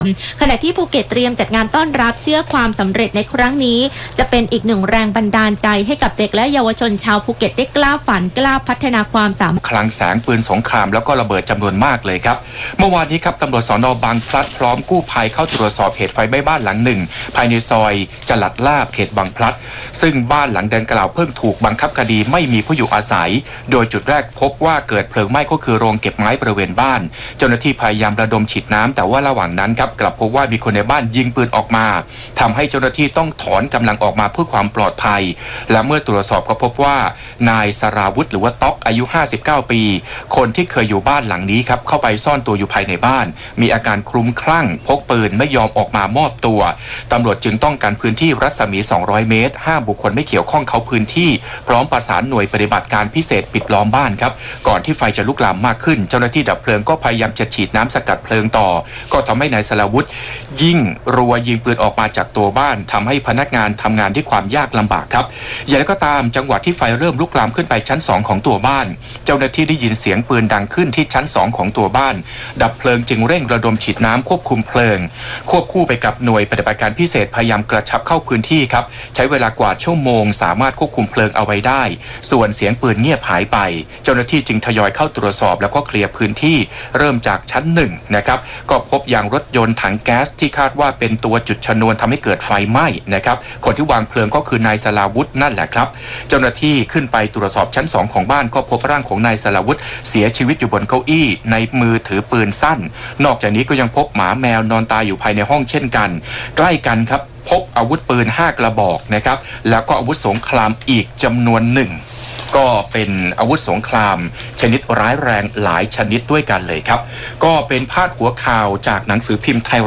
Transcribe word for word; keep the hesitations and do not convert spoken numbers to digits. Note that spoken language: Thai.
ขณะที่ภูเก็ตเตรียมจัดงานต้อนรับเชื่อความสำเร็จในครั้งนี้จะเป็นอีกหนึ่งแรงบันดาลใจให้กับเด็กและเยาวชนชาวภูเก็ตได้กล้าฝันกล้าพัฒนาความสามารถคลังแสงปืนสงครามแล้วก็ระเบิดจำนวนมากเลยครับเมื่อวานนี้ครับตำรวจสน.บางพลัดพร้อมกู้ภัยเข้าตรวจสอบเหตุไฟไหม้บ้านหลังหนึ่งภายในซอยจลัดลาบเขตบางพลัดซึ่งบ้านหลังดังกล่าวเพิ่งถูกบังคับคดีไม่มีผู้อยู่อาศัยโดยจุดแรกพบว่าเกิดเพลิงไหม้ก็คือโรงเก็บไม้บริเวณบ้านเจ้าหน้าที่พยายามระดมฉีดน้ำแต่ว่าระหว่างนั้นครับกลับพบว่ามีคนในบ้านยิงปืนออกมาทำให้เจ้าหน้าที่ต้องถอนกำลังออกมาเพื่อความปลอดภัยและเมื่อตรวจสอบก็พบว่านายสราวุธหรือว่าต๊อกอายุห้าสิบเก้าปีคนที่เคยอยู่บ้านหลังนี้ครับเข้าไปซ่อนตัวอยู่ภายในบ้านมีอาการคลุ้มคลั่งพกปืนไม่ยอมออกมามอบตัวตำรวจจึงต้องกันพื้นที่รัศมีสองร้อยเมตรห้ามบุคคลไม่เกี่ยวข้องเข้าพื้นที่พร้อมประสานหน่วยปฏิบัติการพิเศษปิดล้อมบ้านครับก่อนที่ไฟจะลุกลามมากขึ้นเจ้าหน้าที่ดับเพลิงก็พยายามจะฉีดน้ำสกัดเพลิงต่อก็ทำให้นายสราวุธยิ่งรัวยิงปืนออกมาจากตัวบ้านทำให้พนักงานทำงานด้วยความยากลำบากครับอย่างไรก็ตามจังหวะที่ไฟเริ่มลุกลามขึ้นไปชั้นสองของตัวบ้านเจ้าหน้าที่ได้ยินเสียงปืนดังขึ้นที่ชั้นสองของตัวบ้านดับเพลิงจึงเร่งระดมฉีดน้ำควบคุมเพลิงควบคู่ไปกับหน่วยปฏิบัติการพิเศษพยายามกระชับเข้าพื้นที่ครับใช้เวลากว่าชั่วโมงสามารถควบคุมเพลิงเอาไว้ได้ส่วนเสียงปืนเงียบหายไปเจ้าหน้าที่จึงทยอยเข้าตรวจสอบแล้วก็เคลียร์พื้นที่เริ่มจากชั้นหนึ่งนะครับก็พบยางรถยนต์ถังแก๊สที่คาดว่าเป็นตัวจุดชนวนทำให้เกิดไฟไหม้นะครับคนที่วางเพลิงก็คือนายสราวุธนั่นแหละครับเจ้าหน้าที่ขึ้นไปตรวจสอบชั้นสองของบ้านก็พบร่างของนายสราวุธเสียชีวิตอยู่บนเก้าอี้ในมือถือปืนสั้นนอกจากนี้ก็ยังพบหมาแมวนอนตายอยู่ภายในห้องเช่นกันใกล้กันครับพบอาวุธปืนห้ากระบอกนะครับแล้วก็อาวุธสงครามอีกจำนวนหนึ่งก็เป็นอาวุธสงครามชนิดร้ายแรงหลายชนิดด้วยกันเลยครับก็เป็นพาดหัวข่าวจากหนังสือพิมพ์ไทย